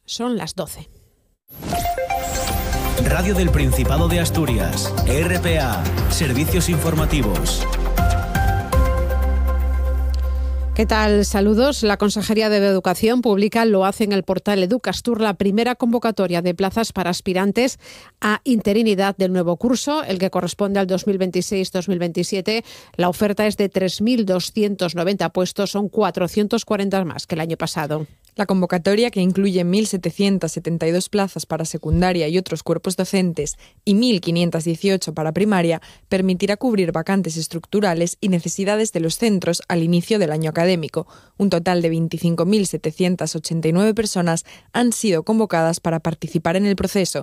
Son las 12. Radio del Principado de Asturias, RPA, Servicios Informativos. ¿Qué tal? Saludos. La Consejería de Educación publica, lo hace en el portal Educastur, la primera convocatoria de plazas para aspirantes a interinidad del nuevo curso, el que corresponde al 2026-2027. La oferta es de 3.290 puestos, son 440 más que el año pasado. La convocatoria, que incluye 1.772 plazas para secundaria y otros cuerpos docentes y 1.518 para primaria, permitirá cubrir vacantes estructurales y necesidades de los centros al inicio del año académico. Un total de 25.789 personas han sido convocadas para participar en el proceso,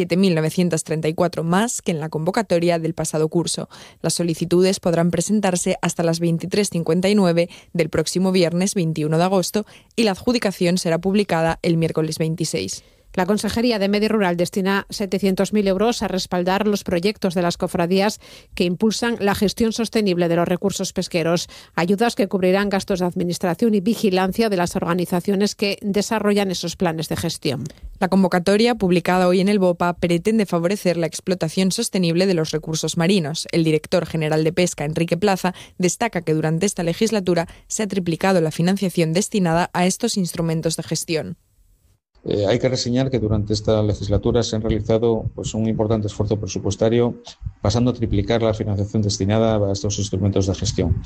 7.934 más que en la convocatoria del pasado curso. Las solicitudes podrán presentarse hasta las 23:59 del próximo viernes 21 de agosto y la adjudicación será publicada el miércoles 26. La Consejería de Medio Rural destina 700.000 euros a respaldar los proyectos de las cofradías que impulsan la gestión sostenible de los recursos pesqueros. Ayudas que cubrirán gastos de administración y vigilancia de las organizaciones que desarrollan esos planes de gestión. La convocatoria, publicada hoy en el BOPA, pretende favorecer la explotación sostenible de los recursos marinos. El director general de Pesca, Enrique Plaza, destaca que durante esta legislatura se ha triplicado la financiación destinada a estos instrumentos de gestión. Hay que reseñar que durante esta legislatura se han realizado un importante esfuerzo presupuestario, pasando a triplicar la financiación destinada a estos instrumentos de gestión.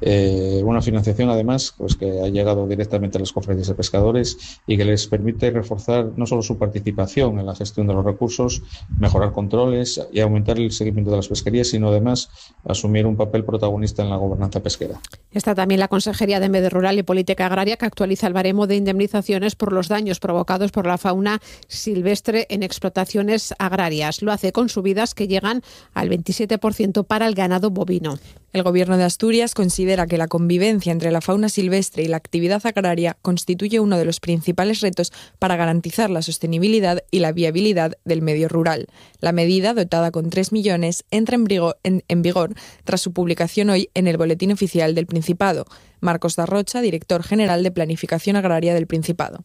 Una financiación, además, que ha llegado directamente a las cofradías de pescadores y que les permite reforzar no solo su participación en la gestión de los recursos, mejorar controles y aumentar el seguimiento de las pesquerías, sino además asumir un papel protagonista en la gobernanza pesquera. Está también la Consejería de Medio Rural y Política Agraria, que actualiza el baremo de indemnizaciones por los daños provocados por la fauna silvestre en explotaciones agrarias. Lo hace con subidas que llegan al 27% para el ganado bovino. El Gobierno de Asturias considera que la convivencia entre la fauna silvestre y la actividad agraria constituye uno de los principales retos para garantizar la sostenibilidad y la viabilidad del medio rural. La medida, dotada con 3 millones, entra en vigor tras su publicación hoy en el Boletín Oficial del Principado. Marcos Darrocha, director general de Planificación Agraria del Principado.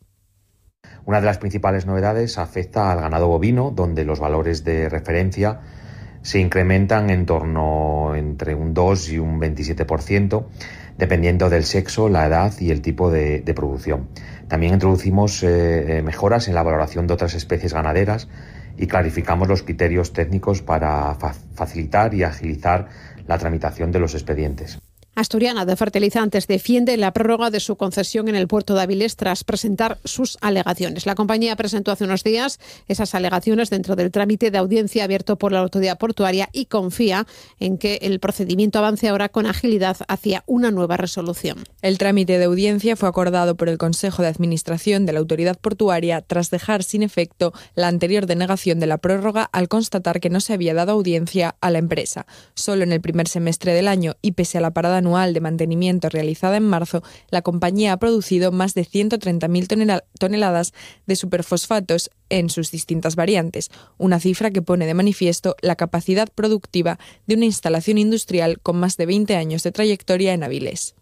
Una de las principales novedades afecta al ganado bovino, donde los valores de referencia se incrementan en torno entre un 2 y un 27%, dependiendo del sexo, la edad y el tipo de producción. También introducimos mejoras en la valoración de otras especies ganaderas y clarificamos los criterios técnicos para facilitar y agilizar la tramitación de los expedientes. Asturiana de Fertilizantes defiende la prórroga de su concesión en el puerto de Avilés tras presentar sus alegaciones. La compañía presentó hace unos días esas alegaciones dentro del trámite de audiencia abierto por la autoridad portuaria y confía en que el procedimiento avance ahora con agilidad hacia una nueva resolución. El trámite de audiencia fue acordado por el Consejo de Administración de la autoridad portuaria tras dejar sin efecto la anterior denegación de la prórroga al constatar que no se había dado audiencia a la empresa. Solo en el primer semestre del año y pese a la parada anual de mantenimiento realizada en marzo, la compañía ha producido más de 130.000 toneladas de superfosfatos en sus distintas variantes, una cifra que pone de manifiesto la capacidad productiva de una instalación industrial con más de 20 años de trayectoria en Avilés.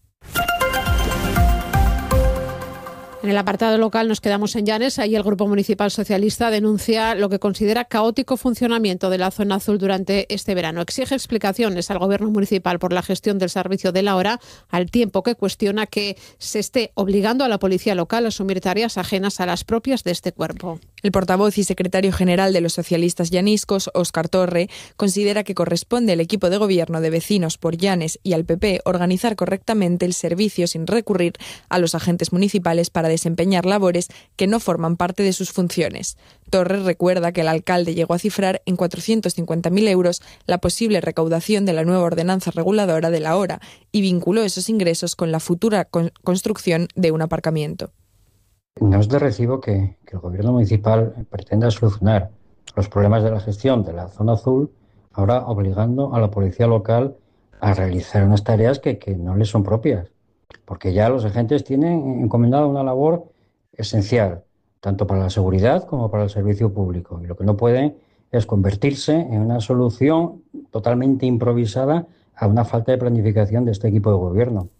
En el apartado local nos quedamos en Llanes. Ahí el Grupo Municipal Socialista denuncia lo que considera caótico funcionamiento de la zona azul durante este verano. Exige explicaciones al Gobierno municipal por la gestión del servicio de la hora, al tiempo que cuestiona que se esté obligando a la policía local a asumir tareas ajenas a las propias de este cuerpo. El portavoz y secretario general de los socialistas llaniscos, Óscar Torre, considera que corresponde al equipo de gobierno de Vecinos por Llanes y al PP organizar correctamente el servicio sin recurrir a los agentes municipales para desempeñar labores que no forman parte de sus funciones. Torres recuerda que el alcalde llegó a cifrar en 450.000 euros la posible recaudación de la nueva ordenanza reguladora de la hora y vinculó esos ingresos con la futura construcción de un aparcamiento. No es de recibo que el gobierno municipal pretenda solucionar los problemas de la gestión de la zona azul, ahora obligando a la policía local a realizar unas tareas que no les son propias, porque ya los agentes tienen encomendada una labor esencial, tanto para la seguridad como para el servicio público, y lo que no pueden es convertirse en una solución totalmente improvisada a una falta de planificación de este equipo de gobierno.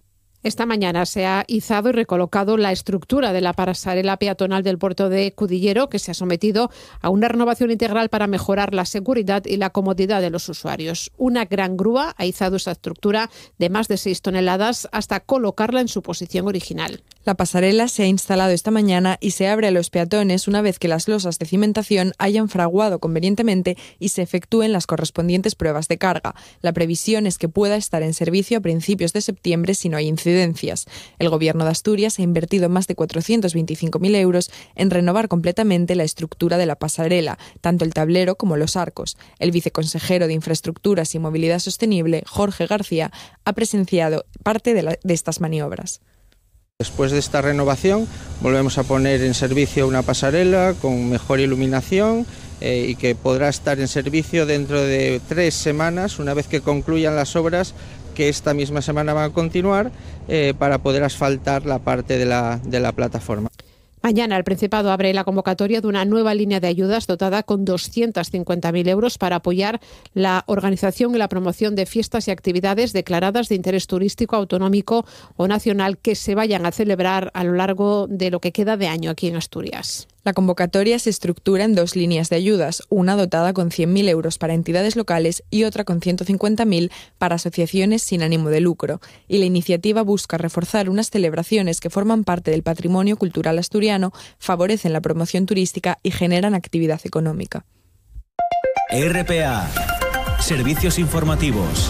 Esta mañana se ha izado y recolocado la estructura de la pasarela peatonal del puerto de Cudillero, que se ha sometido a una renovación integral para mejorar la seguridad y la comodidad de los usuarios. Una gran grúa ha izado esa estructura de más de 6 toneladas hasta colocarla en su posición original. La pasarela se ha instalado esta mañana y se abre a los peatones una vez que las losas de cimentación hayan fraguado convenientemente y se efectúen las correspondientes pruebas de carga. La previsión es que pueda estar en servicio a principios de septiembre si no hay incidencias. El Gobierno de Asturias ha invertido más de 425.000 euros en renovar completamente la estructura de la pasarela, tanto el tablero como los arcos. El viceconsejero de Infraestructuras y Movilidad Sostenible, Jorge García, ha presenciado parte de estas maniobras. Después de esta renovación volvemos a poner en servicio una pasarela con mejor iluminación y que podrá estar en servicio dentro de 3 semanas, una vez que concluyan las obras que esta misma semana van a continuar para poder asfaltar la parte de la plataforma. Mañana el Principado abre la convocatoria de una nueva línea de ayudas dotada con 250.000 euros para apoyar la organización y la promoción de fiestas y actividades declaradas de interés turístico, autonómico o nacional que se vayan a celebrar a lo largo de lo que queda de año aquí en Asturias. La convocatoria se estructura en 2 líneas de ayudas, una dotada con 100.000 euros para entidades locales y otra con 150.000 para asociaciones sin ánimo de lucro. Y la iniciativa busca reforzar unas celebraciones que forman parte del patrimonio cultural asturiano, favorecen la promoción turística y generan actividad económica. RPA, Servicios Informativos.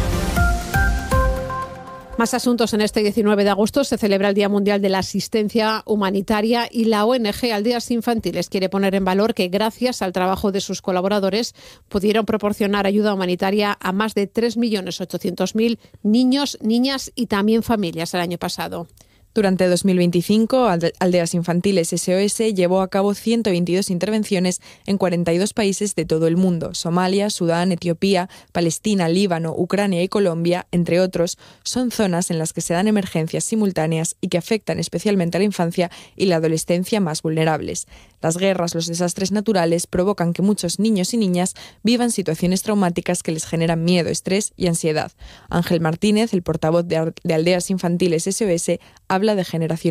Más asuntos. En este 19 de agosto se celebra el Día Mundial de la Asistencia Humanitaria y la ONG Aldeas Infantiles quiere poner en valor que gracias al trabajo de sus colaboradores pudieron proporcionar ayuda humanitaria a más de 3.800.000 niños, niñas y también familias el año pasado. Durante 2025, Aldeas Infantiles SOS llevó a cabo 122 intervenciones en 42 países de todo el mundo. Somalia, Sudán, Etiopía, Palestina, Líbano, Ucrania y Colombia, entre otros, son zonas en las que se dan emergencias simultáneas y que afectan especialmente a la infancia y la adolescencia más vulnerables. Las guerras, los desastres naturales provocan que muchos niños y niñas vivan situaciones traumáticas que les generan miedo, estrés y ansiedad. Ángel Martínez, el portavoz de Aldeas Infantiles SOS, habla de generación